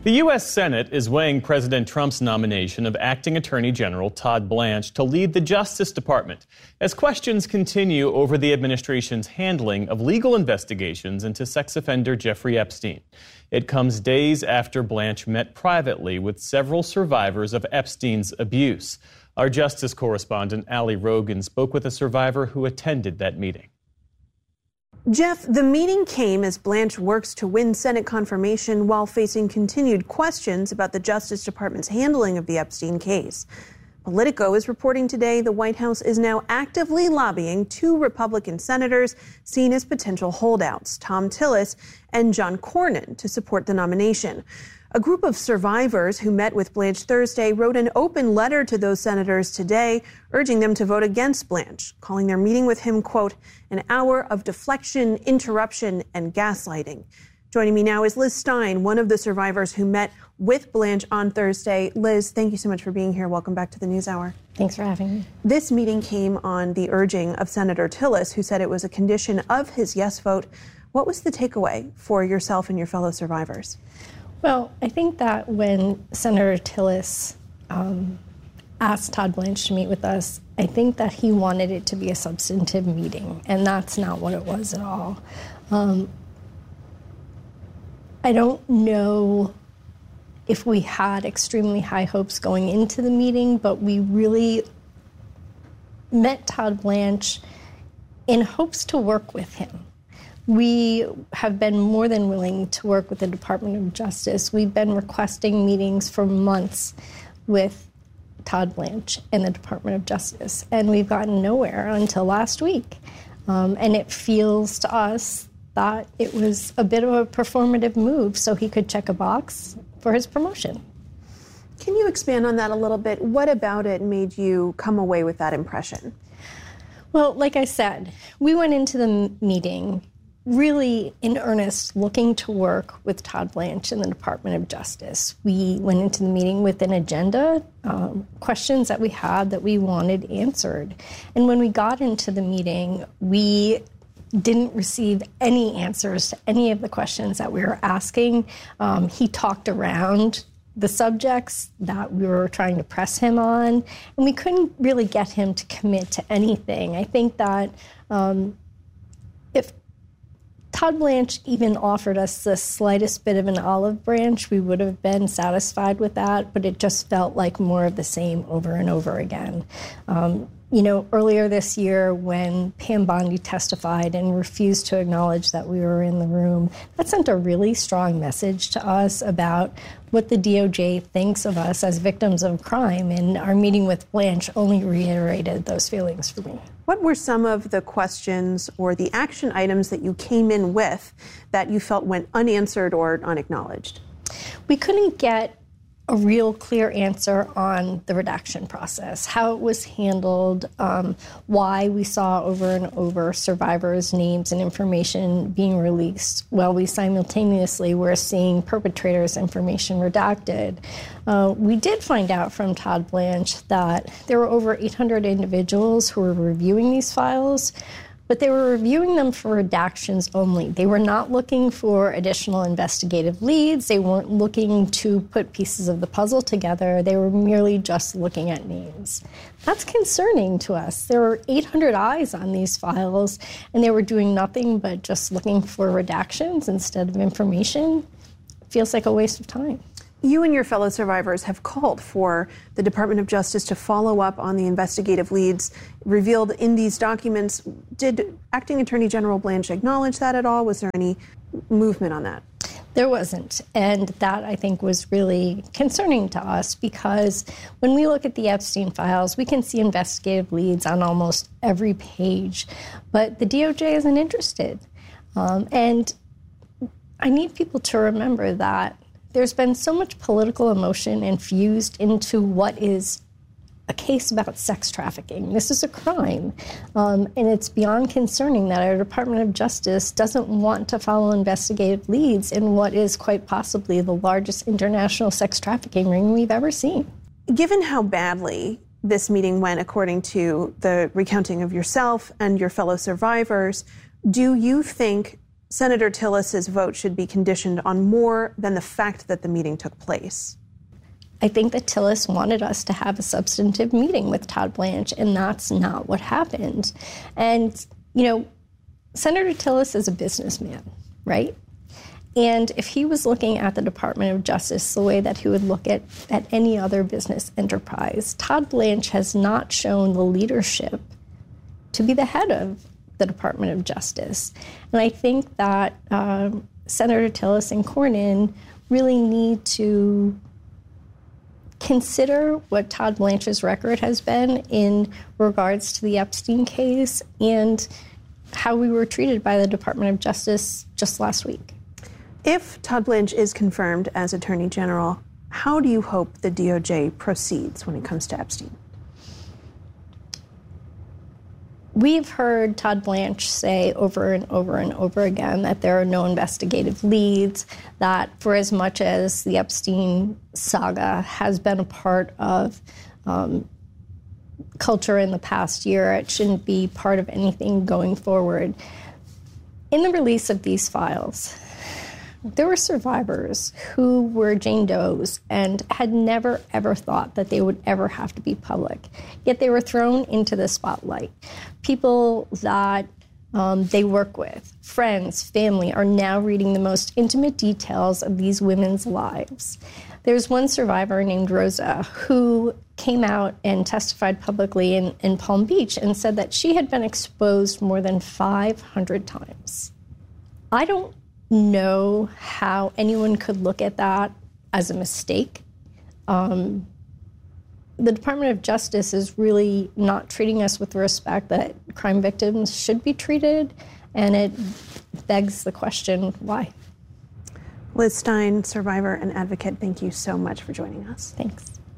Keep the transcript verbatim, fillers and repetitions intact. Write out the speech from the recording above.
The U S Senate is weighing President Trump's nomination of Acting Attorney General Todd Blanche to lead the Justice Department as questions continue over the administration's handling of legal investigations into sex offender Jeffrey Epstein. It comes days after Blanche met privately with several survivors of Epstein's abuse. Our justice correspondent, Ali Rogan, spoke with a survivor who attended that meeting. Jeff, the meeting came as Blanche works to win Senate confirmation while facing continued questions about the Justice Department's handling of the Epstein case. Politico is reporting today the White House is now actively lobbying two Republican senators seen as potential holdouts, Thom Tillis and John Cornyn, to support the nomination. A group of survivors who met with Blanche Thursday wrote an open letter to those senators today, urging them to vote against Blanche, calling their meeting with him, quote, an hour of deflection, interruption, and gaslighting. Joining me now is Liz Stein, one of the survivors who met with Blanche on Thursday. Liz, thank you so much for being here. Welcome back to the NewsHour. Thanks for having me. This meeting came on the urging of Senator Tillis, who said it was a condition of his yes vote. What was the takeaway for yourself and your fellow survivors? Well, I think that when Senator Tillis um, asked Todd Blanche to meet with us, I think that he wanted it to be a substantive meeting, and that's not what it was at all. Um, I don't know if we had extremely high hopes going into the meeting, but we really met Todd Blanche in hopes to work with him. We have been more than willing to work with the Department of Justice. We've been requesting meetings for months with Todd Blanche and the Department of Justice, and we've gotten nowhere until last week. Um, and it feels to us that it was a bit of a performative move so he could check a box for his promotion. Can you expand on that a little bit? What about it made you come away with that impression? Well, like I said, we went into the meeting really in earnest looking to work with Todd Blanche and the Department of Justice. We went into the meeting with an agenda, um, questions that we had that we wanted answered. And when we got into the meeting, we didn't receive any answers to any of the questions that we were asking. Um, he talked around the subjects that we were trying to press him on, and we couldn't really get him to commit to anything. I think that um, if Todd Blanche even offered us the slightest bit of an olive branch, we would have been satisfied with that, but it just felt like more of the same over and over again. Um, you know, earlier this year when Pam Bondi testified and refused to acknowledge that we were in the room, that sent a really strong message to us about what the D O J thinks of us as victims of crime, and our meeting with Blanche only reiterated those feelings for me. What were some of the questions or the action items that you came in with that you felt went unanswered or unacknowledged? We couldn't get a real clear answer on the redaction process, how it was handled, um, why we saw over and over survivors' names and information being released while we simultaneously were seeing perpetrators' information redacted. Uh, we did find out from Todd Blanche that there were over eight hundred individuals who were reviewing these files, but they were reviewing them for redactions only. They were not looking for additional investigative leads. They weren't looking to put pieces of the puzzle together. They were merely just looking at names. That's concerning to us. There were eight hundred eyes on these files, and they were doing nothing but just looking for redactions instead of information. It feels like a waste of time. You and your fellow survivors have called for the Department of Justice to follow up on the investigative leads revealed in these documents. Did Acting Attorney General Blanche acknowledge that at all? Was there any movement on that? There wasn't, and that, I think, was really concerning to us because when we look at the Epstein files, we can see investigative leads on almost every page, but the D O J isn't interested. Um, and I need people to remember that there's been so much political emotion infused into what is a case about sex trafficking. This is a crime, um, and it's beyond concerning that our Department of Justice doesn't want to follow investigative leads in what is quite possibly the largest international sex trafficking ring we've ever seen. Given how badly this meeting went, according to the recounting of yourself and your fellow survivors, do you think Senator Tillis's vote should be conditioned on more than the fact that the meeting took place. I think that Tillis wanted us to have a substantive meeting with Todd Blanche, and that's not what happened. And, you know, Senator Tillis is a businessman, right? And if he was looking at the Department of Justice the way that he would look at, at any other business enterprise, Todd Blanche has not shown the leadership to be the head of the Department of Justice. And I think that uh, Senator Tillis and Cornyn really need to consider what Todd Blanche's record has been in regards to the Epstein case and how we were treated by the Department of Justice just last week. If Todd Blanche is confirmed as Attorney General, how do you hope the D O J proceeds when it comes to Epstein? We've heard Todd Blanche say over and over and over again that there are no investigative leads, that for as much as the Epstein saga has been a part of um, culture in the past year, it shouldn't be part of anything going forward. In the release of these files, there were survivors who were Jane Does and had never, ever thought that they would ever have to be public. Yet they were thrown into the spotlight. People that um, they work with, friends, family, are now reading the most intimate details of these women's lives. There's one survivor named Rosa who came out and testified publicly in, in Palm Beach and said that she had been exposed more than five hundred times. I don't know how anyone could look at that as a mistake. Um, the Department of Justice is really not treating us with the respect that crime victims should be treated, and it begs the question, why? Liz Stein, survivor and advocate, thank you so much for joining us. Thanks.